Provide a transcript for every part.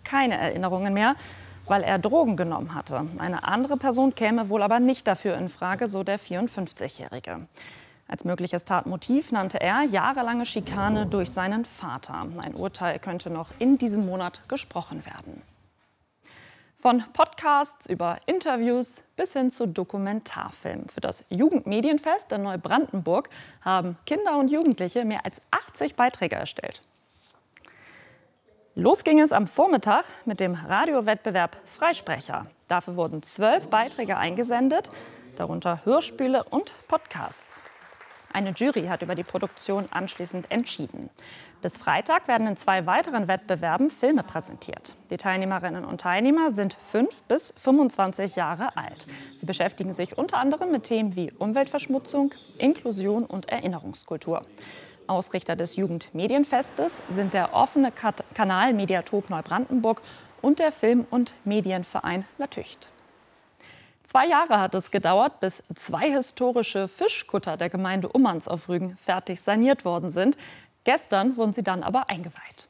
keine Erinnerungen mehr, weil er Drogen genommen hatte. Eine andere Person käme wohl aber nicht dafür in Frage, so der 54-Jährige. Als mögliches Tatmotiv nannte er jahrelange Schikane durch seinen Vater. Ein Urteil könnte noch in diesem Monat gesprochen werden. Von Podcasts über Interviews bis hin zu Dokumentarfilmen. Für das Jugendmedienfest in Neubrandenburg haben Kinder und Jugendliche mehr als 80 Beiträge erstellt. Los ging es am Vormittag mit dem Radiowettbewerb Freisprecher. Dafür wurden 12 Beiträge eingesendet, darunter Hörspiele und Podcasts. Eine Jury hat über die Produktion anschließend entschieden. Bis Freitag werden in 2 weiteren Wettbewerben Filme präsentiert. Die Teilnehmerinnen und Teilnehmer sind 5 bis 25 Jahre alt. Sie beschäftigen sich unter anderem mit Themen wie Umweltverschmutzung, Inklusion und Erinnerungskultur. Ausrichter des Jugendmedienfestes sind der offene Kanal Mediatop Neubrandenburg und der Film- und Medienverein Latücht. 2 Jahre hat es gedauert, bis 2 historische Fischkutter der Gemeinde Ummanz auf Rügen fertig saniert worden sind. Gestern wurden sie dann aber eingeweiht.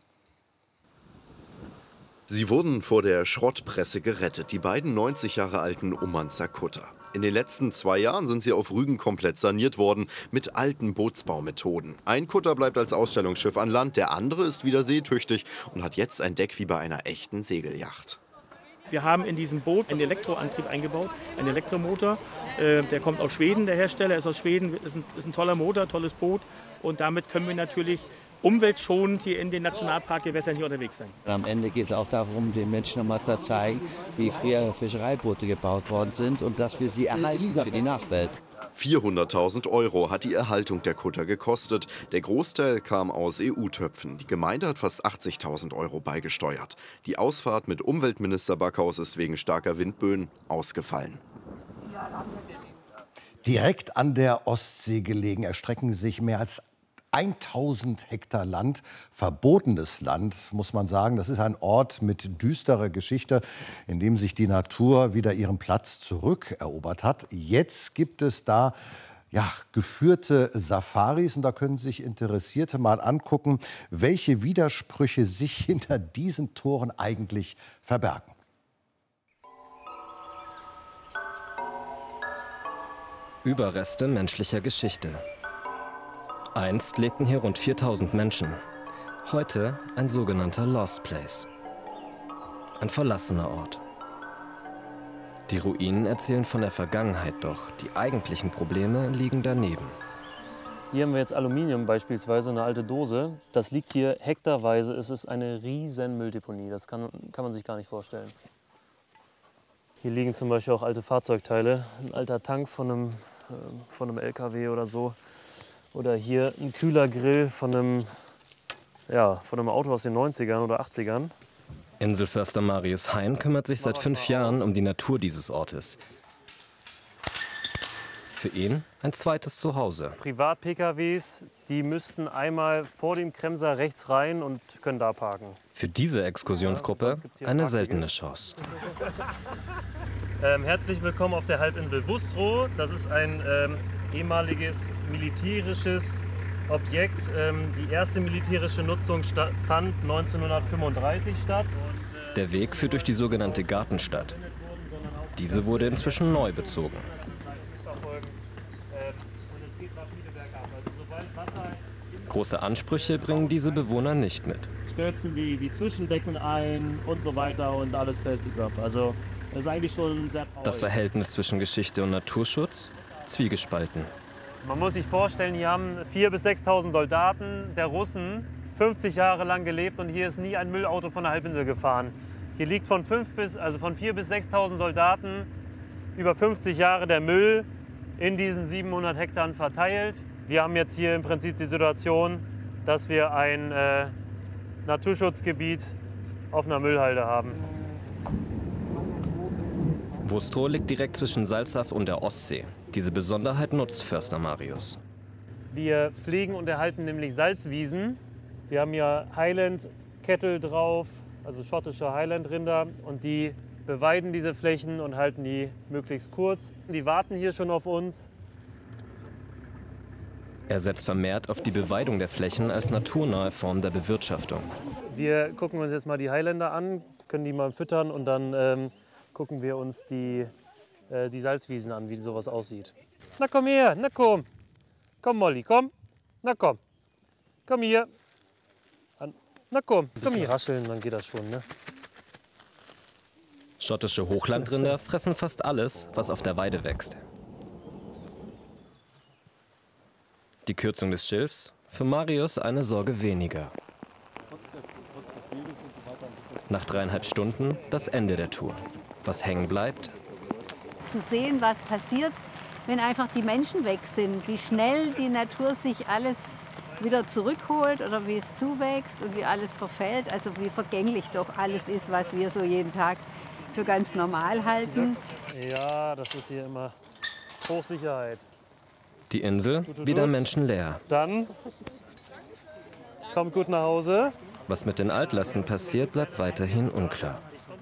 Sie wurden vor der Schrottpresse gerettet, die beiden 90 Jahre alten Ummanzer Kutter. In den letzten 2 Jahren sind sie auf Rügen komplett saniert worden mit alten Bootsbaumethoden. Ein Kutter bleibt als Ausstellungsschiff an Land, der andere ist wieder seetüchtig und hat jetzt ein Deck wie bei einer echten Segelyacht. Wir haben in diesem Boot einen Elektroantrieb eingebaut, einen Elektromotor. Der kommt aus Schweden, der Hersteller ist aus Schweden, ist ein toller Motor, tolles Boot. Und damit können wir natürlich umweltschonend hier in den Nationalparkgewässern hier unterwegs sein. Am Ende geht es auch darum, den Menschen nochmal zu zeigen, wie früher Fischereiboote gebaut worden sind und dass wir sie erhalten für die Nachwelt. 400.000 € hat die Erhaltung der Kutter gekostet. Der Großteil kam aus EU-Töpfen. Die Gemeinde hat fast 80.000 € beigesteuert. Die Ausfahrt mit Umweltminister Backhaus ist wegen starker Windböen ausgefallen. Direkt an der Ostsee gelegen erstrecken sich mehr als 1000 Hektar Land, verbotenes Land, muss man sagen. Das ist ein Ort mit düsterer Geschichte, in dem sich die Natur wieder ihren Platz zurückerobert hat. Jetzt gibt es da geführte Safaris und da können sich Interessierte mal angucken, welche Widersprüche sich hinter diesen Toren eigentlich verbergen. Überreste menschlicher Geschichte. Einst lebten hier rund 4000 Menschen. Heute ein sogenannter Lost Place. Ein verlassener Ort. Die Ruinen erzählen von der Vergangenheit, doch die eigentlichen Probleme liegen daneben. Hier haben wir jetzt Aluminium beispielsweise, eine alte Dose. Das liegt hier hektarweise. Es ist eine riesen Mülldeponie. Das kann man sich gar nicht vorstellen. Hier liegen zum Beispiel auch alte Fahrzeugteile. Ein alter Tank von einem LKW oder so. Oder hier ein Kühlergrill von einem Auto aus den 90ern oder 80ern. Inselförster Marius Hein kümmert sich seit 5 Jahren um die Natur dieses Ortes. Für ihn ein zweites Zuhause. Privat-PKWs, die müssten einmal vor dem Kremser rechts rein und können da parken. Für diese Exkursionsgruppe eine seltene Chance. Herzlich willkommen auf der Halbinsel Wustrow. Das ist ein ehemaliges militärisches Objekt. Die erste militärische Nutzung fand 1935 statt. Der Weg führt durch die sogenannte Gartenstadt. Diese wurde inzwischen neu bezogen. Große Ansprüche bringen diese Bewohner nicht mit. Stürzen die Zwischendecken ein und so weiter und alles fällt ab. Also das ist eigentlich schon sehr traurig. Das Verhältnis zwischen Geschichte und Naturschutz? Zwiegespalten. Man muss sich vorstellen, hier haben 4.000 bis 6.000 Soldaten der Russen 50 Jahre lang gelebt und hier ist nie ein Müllauto von der Halbinsel gefahren. Hier liegt von 4.000 bis 6.000 Soldaten über 50 Jahre der Müll in diesen 700 Hektar verteilt. Wir haben jetzt hier im Prinzip die Situation, dass wir ein Naturschutzgebiet auf einer Müllhalde haben. Wustrow liegt direkt zwischen Salzach und der Ostsee. Diese Besonderheit nutzt Förster Marius. Wir pflegen und erhalten nämlich Salzwiesen. Wir haben hier Highland-Kettel drauf, also schottische Highland-Rinder. Und die beweiden diese Flächen und halten die möglichst kurz. Die warten hier schon auf uns. Er setzt vermehrt auf die Beweidung der Flächen als naturnahe Form der Bewirtschaftung. Wir gucken uns jetzt mal die Highlander an. können die mal füttern und dann gucken wir uns die Salzwiesen an, wie sowas aussieht. Na komm her, na komm. Komm Molly, komm. Na komm. Komm hier. Na komm, komm hier. Rascheln, dann geht das schon, ne? Schottische Hochlandrinder fressen fast alles, was auf der Weide wächst. Die Kürzung des Schilfs? Für Marius eine Sorge weniger. Nach 3,5 Stunden das Ende der Tour. Was hängen bleibt? Zu sehen, was passiert, wenn einfach die Menschen weg sind. Wie schnell die Natur sich alles wieder zurückholt oder wie es zuwächst und wie alles verfällt. Also wie vergänglich doch alles ist, was wir so jeden Tag für ganz normal halten. Ja, das ist hier immer Hochsicherheit. Die Insel wieder menschenleer. Dann kommt gut nach Hause. Was mit den Altlasten passiert, bleibt weiterhin unklar.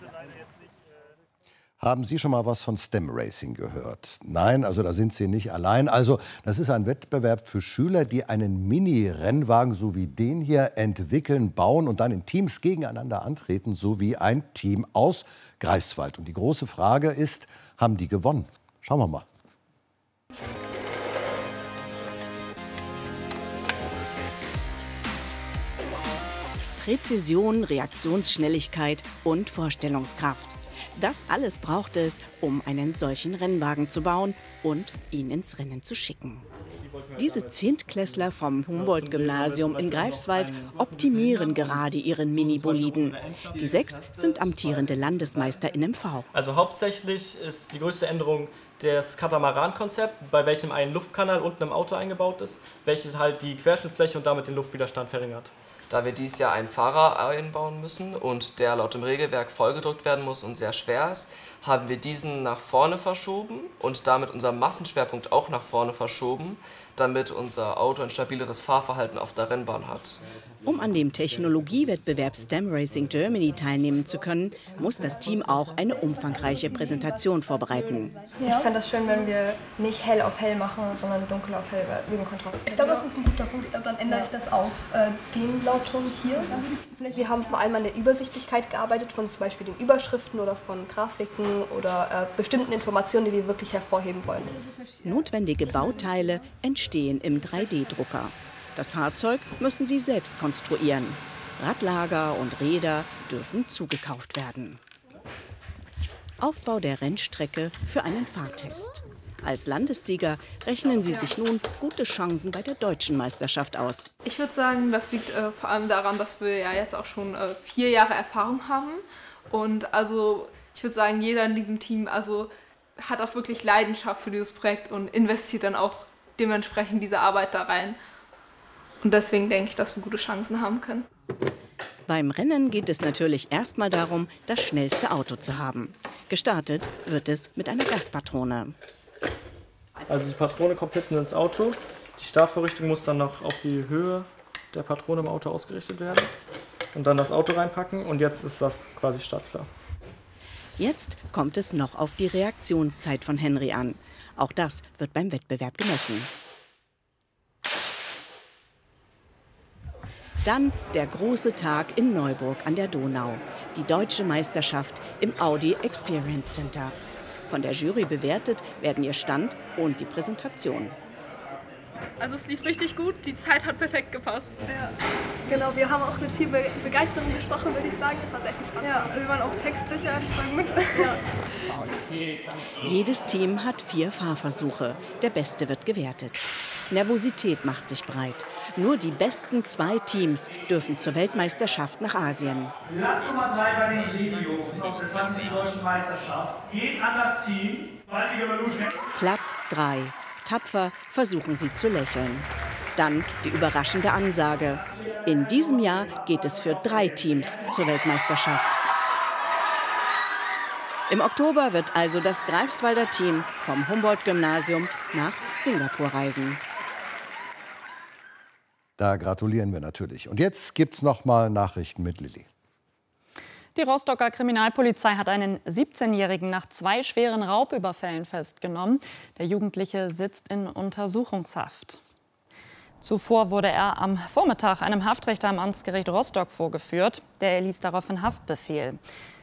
Haben Sie schon mal was von STEM Racing gehört? Nein, also da sind Sie nicht allein. Also das ist ein Wettbewerb für Schüler, die einen Mini-Rennwagen so wie den hier entwickeln, bauen und dann in Teams gegeneinander antreten, so wie ein Team aus Greifswald. Und die große Frage ist, haben die gewonnen? Schauen wir mal. Präzision, Reaktionsschnelligkeit und Vorstellungskraft. Das alles braucht es, um einen solchen Rennwagen zu bauen und ihn ins Rennen zu schicken. Diese Zehntklässler vom Humboldt-Gymnasium in Greifswald optimieren gerade ihren Mini-Boliden. Die 6 sind amtierende Landesmeister in MV. Also hauptsächlich ist die größte Änderung das Katamaran-Konzept, bei welchem ein Luftkanal unten im Auto eingebaut ist, welches halt die Querschnittsfläche und damit den Luftwiderstand verringert. Da wir dieses Jahr einen Fahrer einbauen müssen und der laut dem Regelwerk vollgedrückt werden muss und sehr schwer ist, haben wir diesen nach vorne verschoben und damit unseren Massenschwerpunkt auch nach vorne verschoben, damit unser Auto ein stabileres Fahrverhalten auf der Rennbahn hat. Um an dem Technologiewettbewerb STEM Racing Germany teilnehmen zu können, muss das Team auch eine umfangreiche Präsentation vorbereiten. Ich fände es schön, wenn wir nicht hell auf hell machen, sondern dunkel auf hell wegen Kontrast. Ich glaube, das ist ein guter Punkt. Ich glaube, dann ändere ich das auf den Blauton hier. Wir haben vor allem an der Übersichtlichkeit gearbeitet, von zum Beispiel den Überschriften oder von Grafiken oder bestimmten Informationen, die wir wirklich hervorheben wollen. Notwendige Bauteile entstehen im 3D-Drucker. Das Fahrzeug müssen sie selbst konstruieren. Radlager und Räder dürfen zugekauft werden. Aufbau der Rennstrecke für einen Fahrtest. Als Landessieger rechnen sie sich nun gute Chancen bei der deutschen Meisterschaft aus. Ich würde sagen, das liegt vor allem daran, dass wir ja jetzt auch schon 4 Jahre Erfahrung haben. Und also ich würde sagen, jeder in diesem Team hat auch wirklich Leidenschaft für dieses Projekt und investiert dann auch dementsprechend diese Arbeit da rein. Und deswegen denke ich, dass wir gute Chancen haben können. Beim Rennen geht es natürlich erstmal darum, das schnellste Auto zu haben. Gestartet wird es mit einer Gaspatrone. Also die Patrone kommt hinten ins Auto. Die Startvorrichtung muss dann noch auf die Höhe der Patrone im Auto ausgerichtet werden. Und dann das Auto reinpacken und jetzt ist das quasi startklar. Jetzt kommt es noch auf die Reaktionszeit von Henry an. Auch das wird beim Wettbewerb gemessen. Dann der große Tag in Neuburg an der Donau. Die deutsche Meisterschaft im Audi Experience Center. Von der Jury bewertet werden ihr Stand und die Präsentation. Also es lief richtig gut, die Zeit hat perfekt gepasst. Ja, genau, wir haben auch mit viel Begeisterung gesprochen, würde ich sagen. Das hat echt Spaß gemacht. Ja, wir waren auch textsicher, das war gut. Ja. Jedes Team hat 4 Fahrversuche. Der Beste wird gewertet. Nervosität macht sich breit. Nur die besten 2 Teams dürfen zur Weltmeisterschaft nach Asien. Platz Nummer 3 bei den Seniors auf der 20. Deutschen Meisterschaft geht an das Team Baltic Evolution. Platz 3. Tapfer versuchen sie zu lächeln. Dann die überraschende Ansage. In diesem Jahr geht es für 3 Teams zur Weltmeisterschaft. Im Oktober wird also das Greifswalder Team vom Humboldt-Gymnasium nach Singapur reisen. Da gratulieren wir natürlich. Und jetzt gibt's noch mal Nachrichten mit Lilly. Die Rostocker Kriminalpolizei hat einen 17-Jährigen nach 2 schweren Raubüberfällen festgenommen. Der Jugendliche sitzt in Untersuchungshaft. Zuvor wurde er am Vormittag einem Haftrichter am Amtsgericht Rostock vorgeführt. Der erließ daraufhin Haftbefehl.